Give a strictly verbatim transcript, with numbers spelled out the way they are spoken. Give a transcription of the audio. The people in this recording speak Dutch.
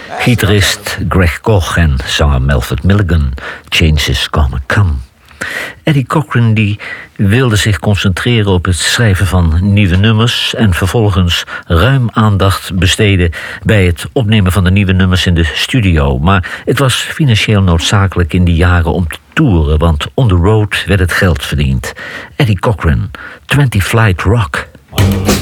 Gitarist Greg Koch en zanger Melvin Milligan, Change is Gonna Come. Eddie Cochran die wilde zich concentreren op het schrijven van nieuwe nummers en vervolgens ruim aandacht besteden bij het opnemen van de nieuwe nummers in de studio. Maar het was financieel noodzakelijk in die jaren om te toeren, want on the road werd het geld verdiend. Eddie Cochran, twintig Flight Rock.